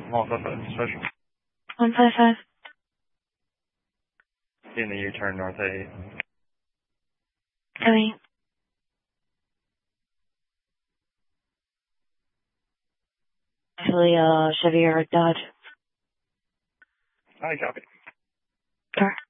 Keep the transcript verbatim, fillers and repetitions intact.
Long Cliff Special. one five five. In the U-turn north eight. Coming. Actually, uh, Chevy or Dodge. I copy. Car.